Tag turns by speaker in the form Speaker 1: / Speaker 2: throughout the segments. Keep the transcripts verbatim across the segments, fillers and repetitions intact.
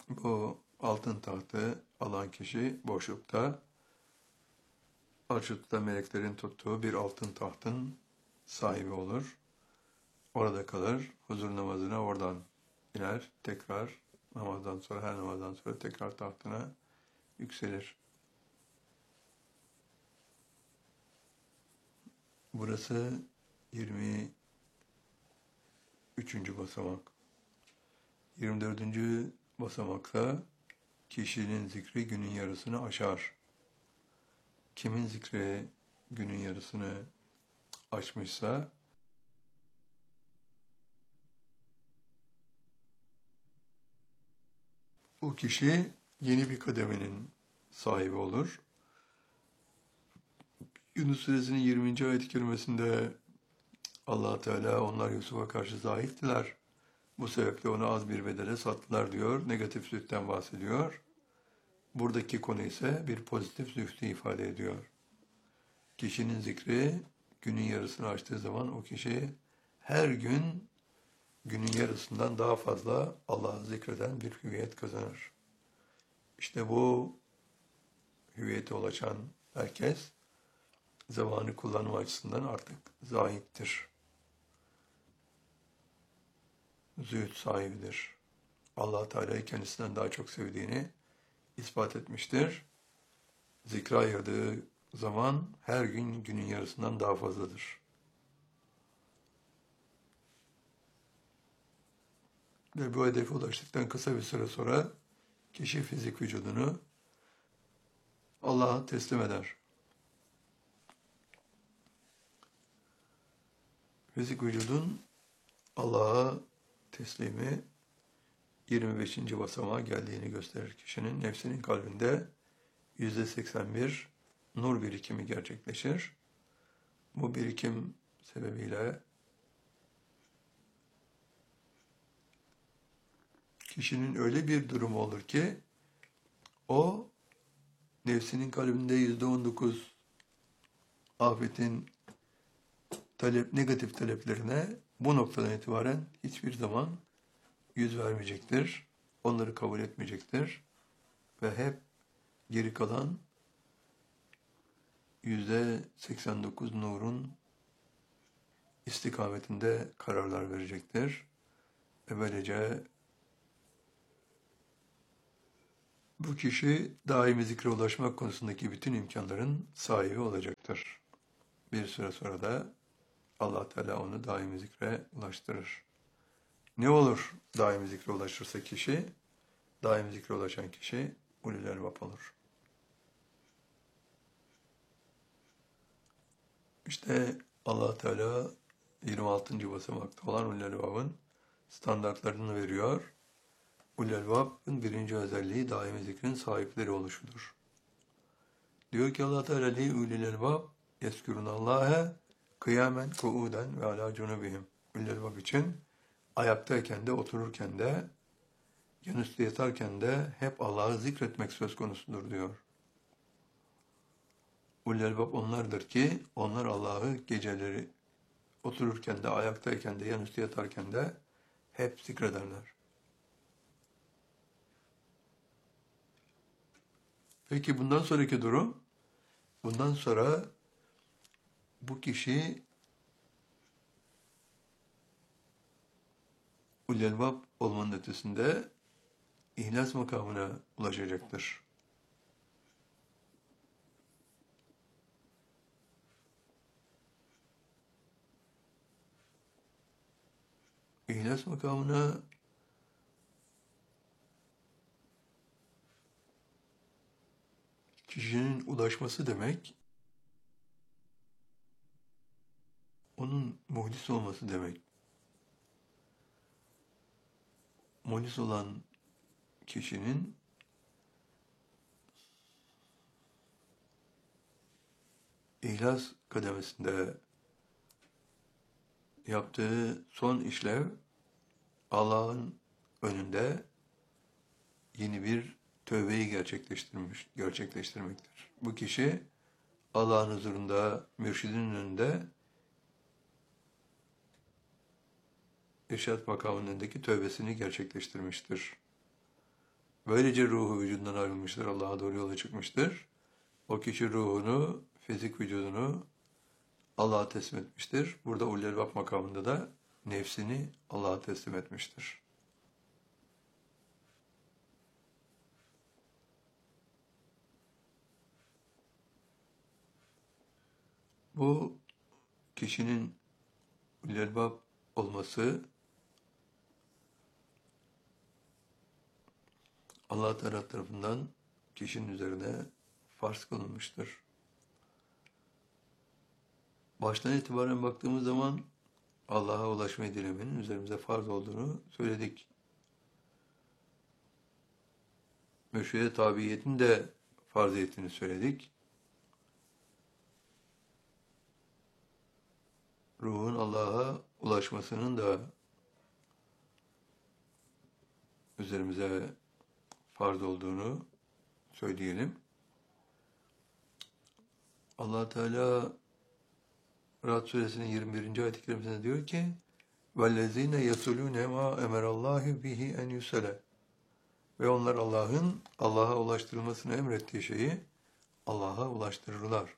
Speaker 1: Bu altın tahtı alan kişi boşlukta, Arşut'ta meleklerin tuttuğu bir altın tahtın sahibi olur. Orada kalır, huzur namazına oradan iner, tekrar namazdan sonra, her namazdan sonra tekrar tahtına yükselir. Burası yirmi üçüncü basamak. yirmi dördüncü basamakta kişinin zikri günün yarısını aşar. Kimin zikri günün yarısını aşmışsa o kişi yeni bir kademenin sahibi olur. Yunus Suresinin yirminci ayet-i kerimesinde Allah Teala onlar Yusuf'a karşı zahittiler. Bu sebeple onu az bir bedele sattılar diyor. Negatif zühtten bahsediyor. Buradaki konu ise bir pozitif zühdü ifade ediyor. Kişinin zikri günün yarısını açtığı zaman o kişi her gün günün yarısından daha fazla Allah'ı zikreden bir hüviyet kazanır. İşte bu hüviyete ulaşan herkes zamanı kullanma açısından artık zahittir. Zühd sahibidir. Allah Teala'yı kendisinden daha çok sevdiğini ispat etmiştir. Zikre ayırdığı zaman her gün günün yarısından daha fazladır. Ve bu hedefe ulaştıktan kısa bir süre sonra kişi fizik vücudunu Allah'a teslim eder. Fizik vücudun Allah'a teslimi yirmi beşinci basamağa geldiğini gösterir. Kişinin nefsinin kalbinde yüzde seksen bir nur birikimi gerçekleşir. Bu birikim sebebiyle kişinin öyle bir durumu olur ki o nefsinin kalbinde yüzde on dokuz afetin talep, negatif taleplerine bu noktadan itibaren hiçbir zaman yüz vermeyecektir. Onları kabul etmeyecektir. Ve hep geri kalan yüzde seksen dokuz nurun istikametinde kararlar verecektir. Ve böylece bu kişi daimi zikre ulaşmak konusundaki bütün imkanların sahibi olacaktır. Bir süre sonra da Allah Teala onu daimi zikre ulaştırır. Ne olur daimi zikre ulaşırsa kişi? Daimi zikre ulaşan kişi ulul elbab olur. İşte Allah Teala yirmi altıncı basamakta olan ulul elbabın standartlarını veriyor. Ulul elbabın birinci özelliği daimi zikrin sahipleri oluşudur. Diyor ki Allah Teala li ulul elbab yezkurunallâhe kıyamen kuuden ve alâ cunubihim. Ulul elbab için ayaktayken de otururken de yanüstü yatarken de hep Allah'ı zikretmek söz konusudur diyor. Ulul elbab onlardır ki onlar Allah'ı geceleri otururken de ayaktayken de yanüstü yatarken de hep zikrederler. Peki bundan sonraki durum? Bundan sonra bu kişi ulul elbab olmanın ötesinde ihlas makamına ulaşacaktır. İhlas makamına kişinin ulaşması demek, onun muhlis olması demek. Muhlis olan kişinin ihlas kademesinde yaptığı son işlev Allah'ın önünde yeni bir tövbeyi gerçekleştirmiş, gerçekleştirmektir. Bu kişi Allah'ın huzurunda, mürşidinin önünde irşad makamının önündeki tövbesini gerçekleştirmiştir. Böylece ruhu vücudundan ayrılmıştır, Allah'a doğru yola çıkmıştır. O kişi ruhunu, fizik vücudunu Allah'a teslim etmiştir. Burada ulul elbab makamında da nefsini Allah'a teslim etmiştir. Bu kişinin ulul elbab olması Allah Teala tarafından kişinin üzerine farz kılınmıştır. Baştan itibaren baktığımız zaman Allah'a ulaşmayı dilemenin üzerimize farz olduğunu söyledik. Mürşide tabiiyetin de farziyetini söyledik. Ruhun Allah'a ulaşmasının da üzerimize farz olduğunu söyleyelim. Allah Teala Ra'd suresinin yirmi birinci ayet-i kerimesinde diyor ki: "Vellezîne yesulûne mâ emerallâhu bihi en yusale." Ve onlar Allah'ın Allah'a ulaştırılmasını emrettiği şeyi Allah'a ulaştırırlar.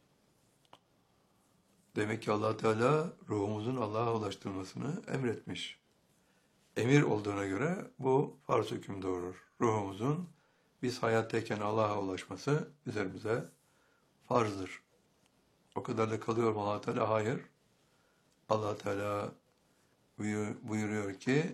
Speaker 1: Demek ki Allah Teala ruhumuzun Allah'a ulaştırılmasını emretmiş. Emir olduğuna göre bu farz hüküm doğurur. Ruhumuzun biz hayattayken Allah'a ulaşması üzerimize farzdır. O kadar da kalıyor mu Allah Teala? Hayır. Allah Teala buyuruyor ki: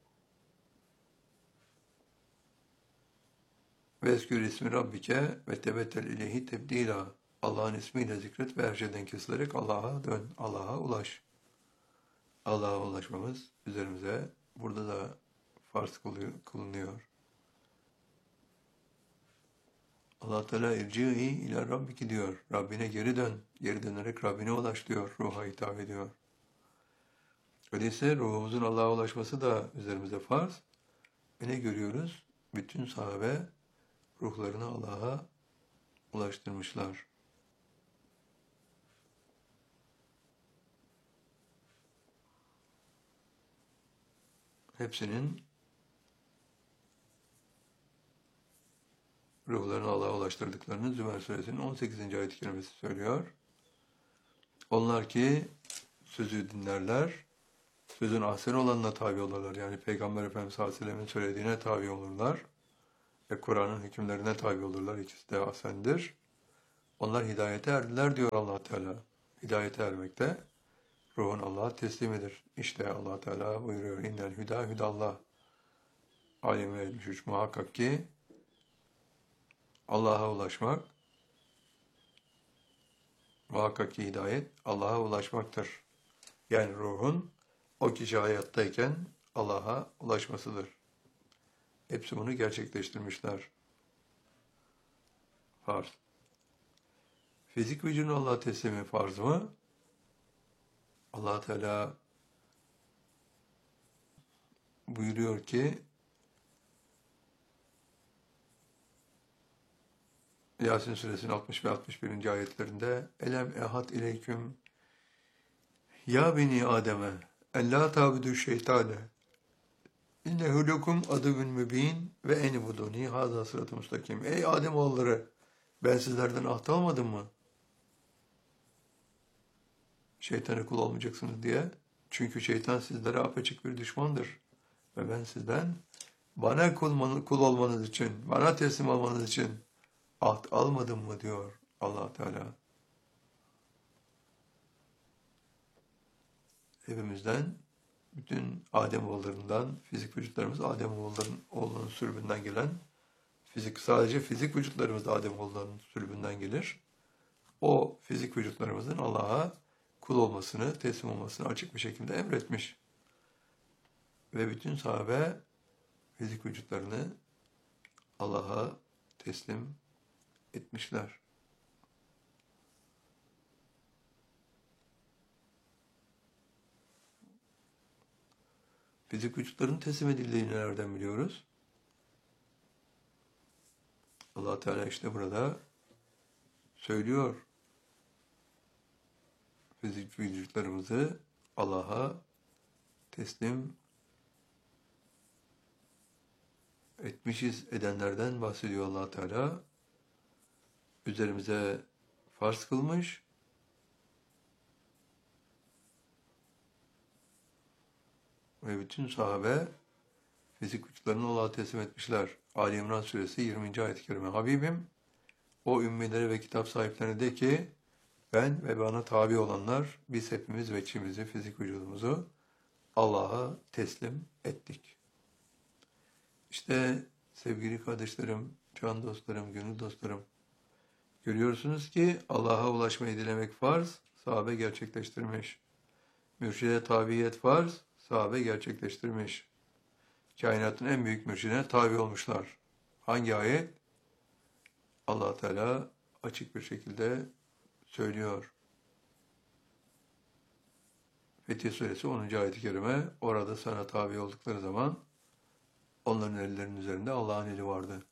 Speaker 1: "Vezkür ismi rabbike ve tebettel ileyhi tebdila." Allah'ın ismiyle zikret ve her şeyden kesilerek Allah'a dön, Allah'a ulaş. Allah'a ulaşmamız üzerimize burada da farz kılınıyor. Allah Teala irci'i ila rabbiki diyor. Rabbine geri dön. Geri dönerek Rabbine ulaş diyor. Ruha hitap ediyor. Öyleyse ruhumuzun Allah'a ulaşması da üzerimize farz. Ve ne görüyoruz? Bütün sahabe ruhlarını Allah'a ulaştırmışlar. Hepsinin ruhlarını Allah'a ulaştırdıklarını Zümer suresinin on sekizinci ayet-i kerimesi söylüyor. Onlar ki sözü dinlerler, sözün ahsen olanına tabi olurlar. Yani Peygamber Efendimiz sallallahu aleyhi ve sellem'in söylediğine tabi olurlar. Ve Kur'an'ın hükümlerine tabi olurlar. İkisi de ahsendir. Onlar hidayete erdiler diyor Allah Teala. Hidayete ermekte ruhun Allah'a teslimidir. İşte Allah Teala buyuruyor: "İnnel hüda hüdallah." Alim yetmiş üç. Muhakkak ki Allah'a ulaşmak, muhakkak ki hidayet Allah'a ulaşmaktır. Yani ruhun o kişi hayattayken Allah'a ulaşmasıdır. Hepsi bunu gerçekleştirmişler. Farz. Fizik vücudun Allah'a teslimi farz mı? Allah Teala buyuruyor ki Yasin suresinin altmış ve altmış birinci ayetlerinde: "Elem ehad ileyküm ya beni Adem'e ellâ ta'budu şeytane innehu lekum aduvun mübin ve enibuduni hâzâ sıratı mustakim." Ey Adem oğulları, ben sizlerden ahd almadım mı? Şeytana kul olmayacaksınız diye. Çünkü şeytan sizlere apaçık bir düşmandır. Ve ben sizden bana kul, kul olmanız için, bana teslim olmanız için ahd almadım mı diyor Allah Teala. Hepimizden, bütün Ademoğullarından, fizik vücutlarımız Ademoğullarının oğlunun sürübünden gelen, fizik sadece fizik vücutlarımız da Ademoğullarının sürübünden gelir. O fizik vücutlarımızın Allah'a kul olmasını, teslim olmasını açık bir şekilde emretmiş. Ve bütün sahabe fizik vücutlarını Allah'a teslim etmişler. Fizik vücutların teslim edildiğini nereden biliyoruz? Allah Teala işte burada söylüyor. Fizik vücutlarımızı Allah'a teslim etmişiz edenlerden bahsediyor Allah Teala. Üzerimize farz kılmış ve bütün sahabe fizik güçlerini Allah'a teslim etmişler. Ali İmran suresi yirminci ayet-i kerime. Habibim, o ümmilere ve kitap sahiplerine de ki, ben ve bana tabi olanlar, biz hepimiz veçimizi, fizik vücudumuzu Allah'a teslim ettik. İşte sevgili kardeşlerim, can dostlarım, gönül dostlarım, görüyorsunuz ki Allah'a ulaşmayı dilemek farz, sahabe gerçekleştirmiş. Mürşide tabiyet farz, sahabe gerçekleştirmiş. Kainatın en büyük mürşidine tabi olmuşlar. Hangi ayet? Allah Teala açık bir şekilde söylüyor. Fetih Suresi onuncu ayet-i kerime, orada sana tabi oldukları zaman onların ellerinin üzerinde Allah'ın eli vardı.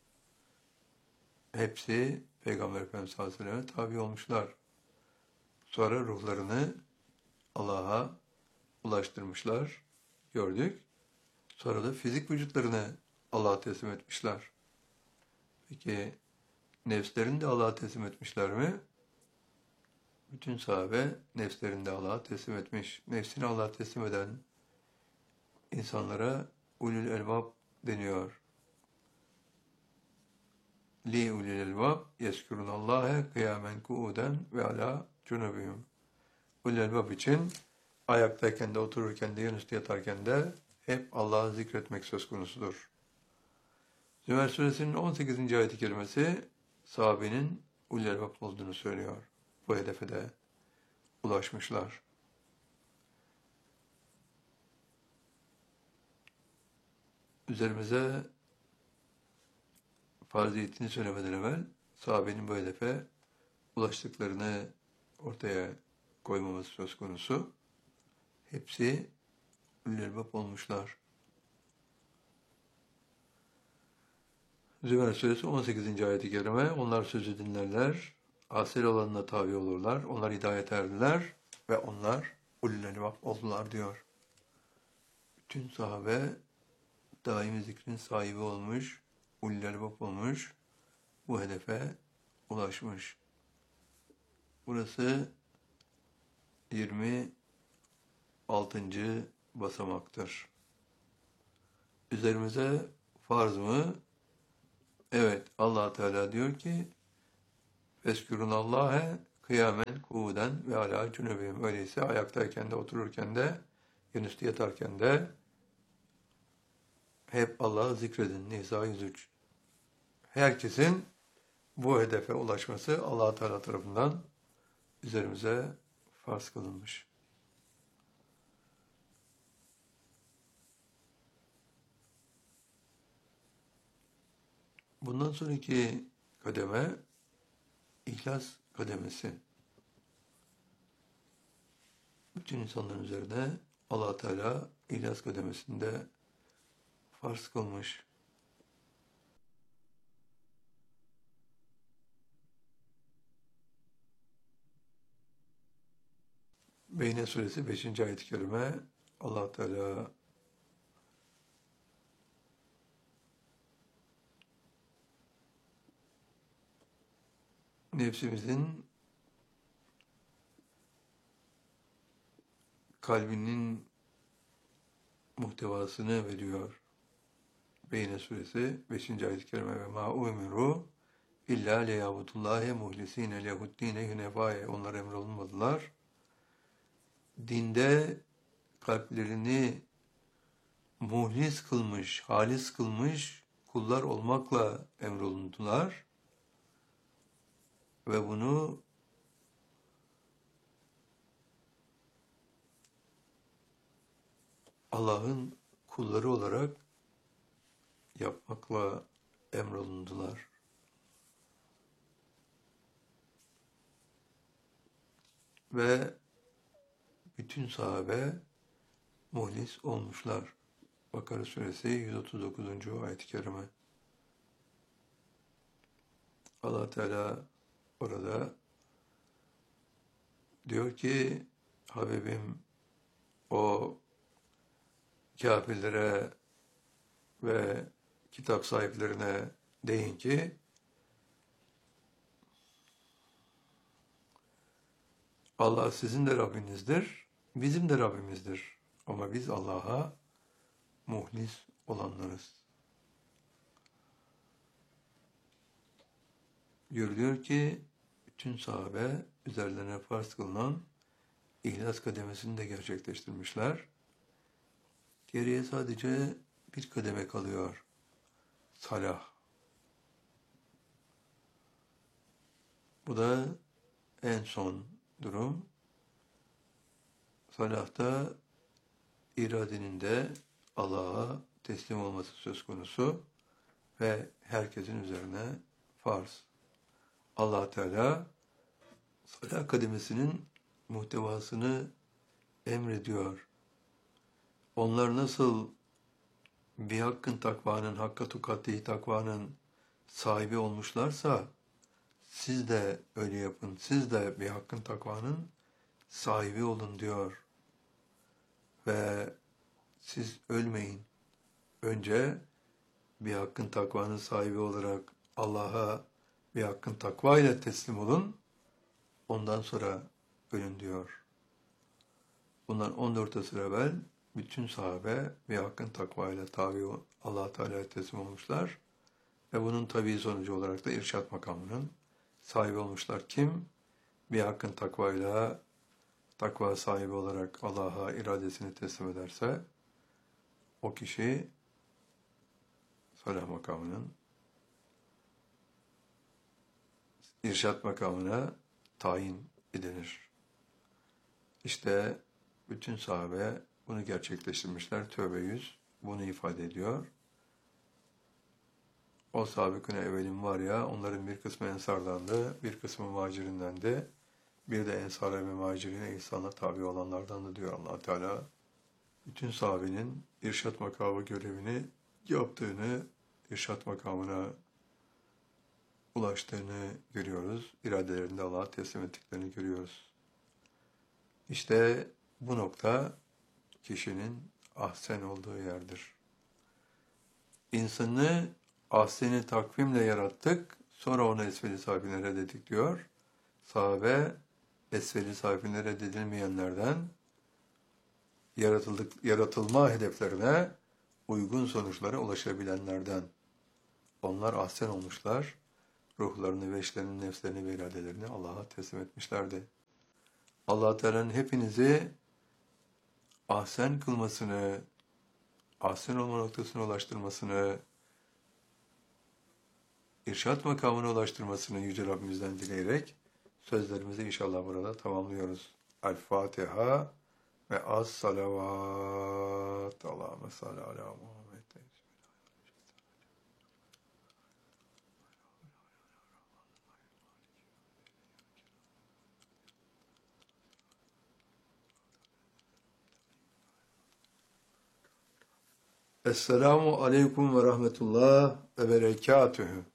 Speaker 1: Hepsi Peygamber Efendimiz sallallahu aleyhi ve sellem'e tabi olmuşlar. Sonra ruhlarını Allah'a ulaştırmışlar, gördük. Sonra da fizik vücutlarını Allah'a teslim etmişler. Peki nefslerini de Allah'a teslim etmişler mi? Bütün sahabe nefslerini de Allah'a teslim etmiş. Nefsini Allah'a teslim eden insanlara ulul elbab deniyor. Li ulul elbab yezkurunallâhe kıyamen kuuden ve ala cunubihim. Ulul elbab için ayaktayken de, otururken de, yanüstü yatarken de hep Allah'ı zikretmek söz konusudur. Zümer suresinin on sekizinci ayet-i kerimesi sahabenin ulul elbab olduğunu söylüyor. Bu hedefe de ulaşmışlar. Üzerimize farziyetini söylemeden evvel sahabenin bu hedefe ulaştıklarını ortaya koymamız söz konusu. Hepsi ulul elbab olmuşlar. Zümer suresi on sekizinci ayet-i kerime, onlar sözü dinlerler, asil olanına tabi olurlar, onlar hidayet erdiler ve onlar ulul elbab oldular diyor. Bütün sahabe daimi zikrin sahibi olmuş, ulul elbab olmuş, bu hedefe ulaşmış. Burası yirmi altıncı basamaktır. Üzerimize farz mı? Evet, Allah Teala diyor ki Veskurunallâhe kıyamen kuuden ve alâ cunubihim. Öyleyse ayaktayken de, otururken de, yanüstü yatarken de hep Allah'ı zikredin. Nisa yüz üç. Herkesin bu hedefe ulaşması Allah Teala tarafından üzerimize farz kılınmış. Bundan sonraki kademe İhlas kademesi. Bütün insanların üzerine Allah Teala İhlas kademesinde farz kılmış. Beyne suresi beşinci ayet-i kerime, Allah Teala nefsimizin kalbinin muhtevasını veriyor. Beyne suresi beşinci ayet-i kerime, ve ma umiru illa liyabudullahi muhlisine lehuddine hunefaye. Onlar emrolunmadılar. Dinde kalplerini muhlis kılmış, halis kılmış kullar olmakla emrolundular. Ve bunu Allah'ın kulları olarak yapmakla emrolundular. Ve bütün sahabe muhlis olmuşlar. Bakara suresi yüz otuz dokuzuncu ayet-i kerime. Allah Teala orada diyor ki, Habibim, o kafirlere ve kitap sahiplerine deyin ki Allah sizin de Rabbinizdir, bizim de Rabbimizdir. Ama biz Allah'a muhlis olanlarız. Görülüyor ki bütün sahabe üzerlerine farz kılınan İhlas kademesini de gerçekleştirmişler. Geriye sadece bir kademe kalıyor. Salah. Bu da en son durum. Salahta iradenin de Allah'a teslim olması söz konusu ve herkesin üzerine farz. Allah Teala salah kademesinin muhtevasını emrediyor. Onlar nasıl bir hakkın takvanın, hakka tukattiği takvanın sahibi olmuşlarsa siz de öyle yapın. Siz de bir hakkın takvanın sahibi olun diyor. Ve siz ölmeyin. Önce bir hakkın takvanın sahibi olarak Allah'a bir hakkın takva ile teslim olun. Ondan sonra ölün diyor. Bundan on dört asır evvel bütün sahabe bir hakkın takva ile tabi Allah Teala'ya teslim olmuşlar. Ve bunun tabii sonucu olarak da irşat makamının sahibi olmuşlar. Kim? Bir hakkın takvayla takva sahibi olarak Allah'a iradesini teslim ederse o kişi salah makamının irşat makamına tayin edilir. İşte bütün sahabe bunu gerçekleştirmişler. Tövbe yüz bunu ifade ediyor. O sabıkın evvelin var ya, onların bir kısmı ensardandı, bir kısmı muhacirindendi. Bir de ensara ve muhacirine ihsanla tabi olanlardandı diyor Allah Teala. Bütün sahabenin irşat makamı görevini yaptığını, irşat makamına ulaştığını görüyoruz. İradelerinde Allah'a teslim ettiklerini görüyoruz. İşte bu nokta kişinin ahsen olduğu yerdir. İnsanı ahseni takvimle yarattık, sonra onu esfeli safine reddedik diyor. Sahabe esfeli safine reddedilmeyenlerden yaratıldık, yaratılma hedeflerine uygun sonuçlara ulaşabilenlerden. Onlar ahsen olmuşlar. Ruhlarını, veçlerini, nefslerini ve iradelerini Allah'a teslim etmişlerdi. Allah Teala'nın hepinizi ahsen kılmasını, ahsen olma noktasına ulaştırmasını, irşat makamına ulaştırmasını Yüce Rabbimizden dileyerek sözlerimizi inşallah burada tamamlıyoruz. El-Fatiha ve az-salavat. Allahümme salli ala Muhammed. Esselamu aleyküm ve rahmetullah ve berekatühü.